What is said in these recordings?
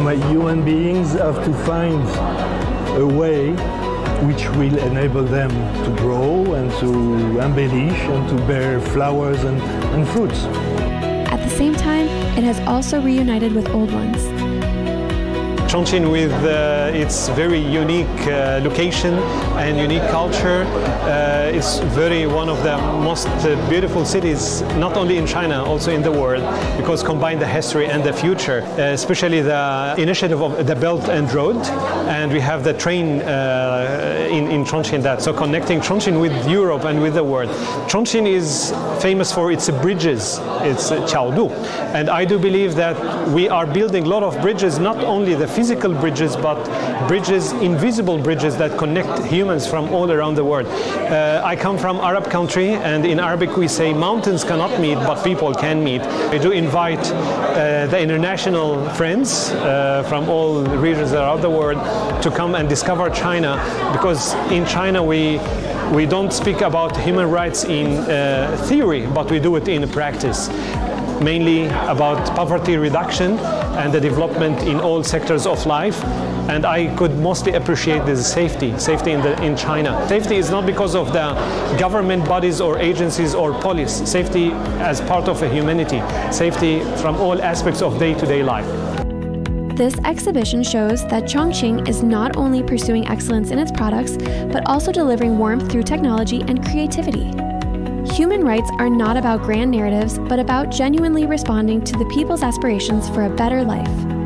human beings have to find a way which will enable them to grow and to embellish and to bear flowers and fruits. At the same time, it has also reunited with old ones. Chongqing, with its very unique location and unique culture, is very one of the most beautiful cities, not only in China, also in the world, because combine the history and the future, especially the initiative of the Belt and Road, and we have the train in Chongqing, so connecting Chongqing with Europe and with the world. Chongqing is famous for its bridges, its qiaodu, and I do believe that we are building a lot of bridges, not only the physical bridges, but bridges, invisible bridges that connect humans from all around the world. I come from Arab country, and in Arabic we say mountains cannot meet, but people can meet. I do invite the international friends from all regions around the world to come and discover China, because in China we don't speak about human rights in theory, but we do it in practice. Mainly about poverty reduction and the development in all sectors of life. And I could mostly appreciate this safety in China. Safety is not because of the government bodies or agencies or police. Safety as part of a humanity. Safety from all aspects of day-to-day life. This exhibition shows that Chongqing is not only pursuing excellence in its products, but also delivering warmth through technology and creativity. Human rights are not about grand narratives, but about genuinely responding to the people's aspirations for a better life.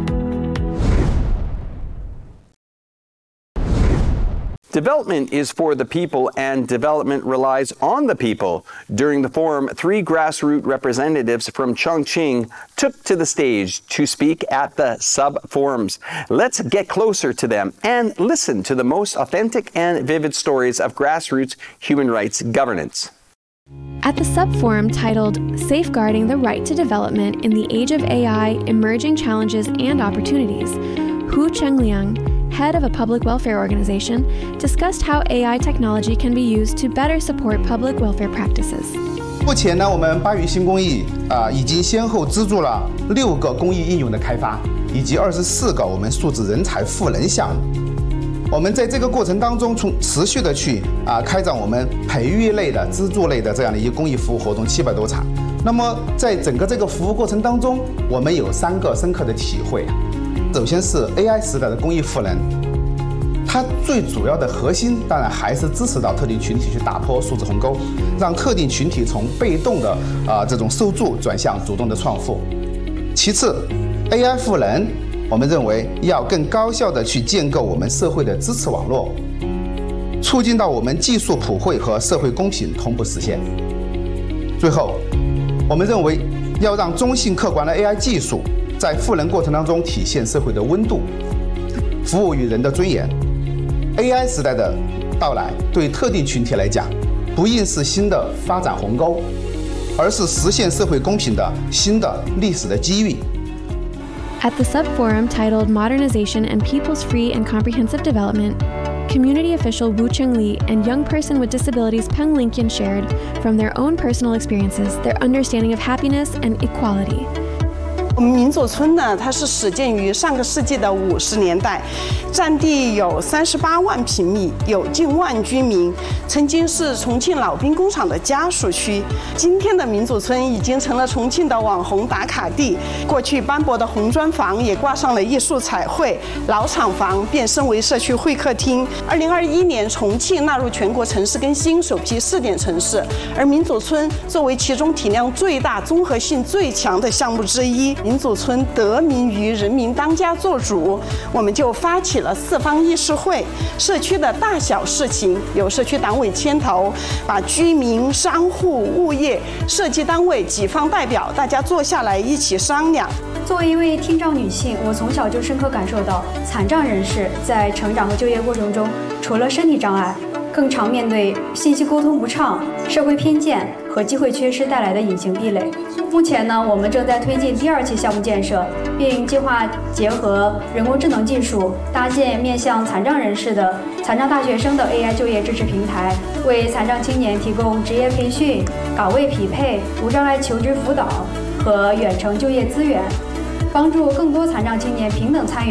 Development is for the people, and development relies on the people. During the forum, 3 grassroots representatives from Chongqing took to the stage to speak at the sub-forums. Let's get closer to them and listen to the most authentic and vivid stories of grassroots human rights governance. At the sub-forum titled Safeguarding the Right to Development in the Age of AI, Emerging Challenges and Opportunities, Hu Chengliang, head of a public welfare organization, discussed how AI technology can be used to better support public welfare practices. 目前呢，我们巴渝新公益已经先后资助了6个公益应用的开发，以及24个我们数字人才赋能项目。我们在这个过程当中，持续的去开展我们培育类的、资助类的这样的一个公益服务活动700多场。那么在整个这个服务过程当中，我们有3个深刻的体会。首先是 AI 时代的公益赋能，它最主要的核心当然还是支持到特定群体去打破数字鸿沟，让特定群体从被动的这种受助转向主动的创富。其次 ，AI 赋能。我们认为要更高效地去建构我们社会的支持网络，促进到我们技术普惠和社会公平同步实现。最后，我们认为要让中性客观的 AI 技术在赋能过程当中体现社会的温度，服务于人的尊严。AI 时代的到来，对特定群体来讲，不应是新的发展鸿沟，而是实现社会公平的新的历史的机遇。 At the sub-forum titled Modernization and People's Free and Comprehensive Development, community official Wu Chengli and young person with disabilities Peng Linqian shared, from their own personal experiences, their understanding of happiness and equality. 我们民左村呢，它是始建于上个世纪的50年代，占地有38万平米，有近万居民，曾经是重庆老兵工厂的家属区。今天的民左村已经成了重庆的网红打卡地。过去斑驳的红砖房也挂上了艺术彩绘，老厂房变身为社区会客厅。2021年，重庆纳入全国城市更新首批试点城市，而民左村作为其中体量最大、综合性最强的项目之一。民左村得名于人民当家作主，我们就发起了4方议事会，社区的大小事情由社区党委牵头，把居民、商户、物业、设计单位几方代表大家坐下来一起商量。 作为一位听障女性，我从小就深刻感受到残障人士在成长和就业过程中，除了身体障碍，更常面对信息沟通不畅、社会偏见和机会缺失带来的隐形壁垒。目前呢，我们正在推进第2期项目建设，并计划结合人工智能技术，搭建面向残障人士的残障大学生的 AI 就业支持平台，为残障青年提供职业培训、岗位匹配、无障碍求职辅导和远程就业资源，帮助更多残障青年平等参与